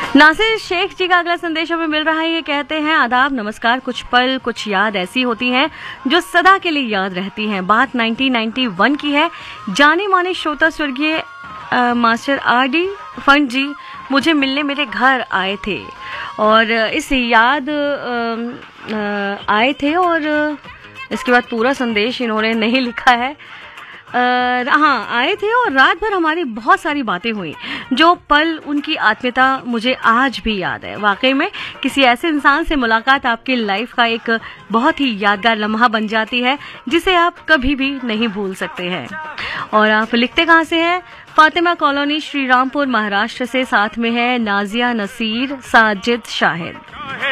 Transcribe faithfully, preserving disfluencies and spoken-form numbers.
नासिर शेख जी का अगला संदेश हमें मिल रहा है। ये कहते हैं, आदाब, नमस्कार। कुछ पल, कुछ याद ऐसी होती हैं जो सदा के लिए याद रहती हैं। बात नाइनटीन नाइंटी वन की है। जाने माने श्रोता स्वर्गीय मास्टर आर डी फंड जी मुझे मिलने मेरे घर आए थे और इस याद आ, आ, आए थे और इसके बाद पूरा संदेश इन्होंने नहीं लिखा है। हाँ, आए थे और रात भर हमारी बहुत सारी बातें हुई। जो पल, उनकी आत्मीयता मुझे आज भी याद है। वाकई में किसी ऐसे इंसान से मुलाकात आपकी लाइफ का एक बहुत ही यादगार लम्हा बन जाती है जिसे आप कभी भी नहीं भूल सकते हैं। और आप लिखते कहाँ से हैं? फातिमा कॉलोनी, श्रीरामपुर, महाराष्ट्र से। साथ में है नाजिया, नसीर, साजिद, शाहिद।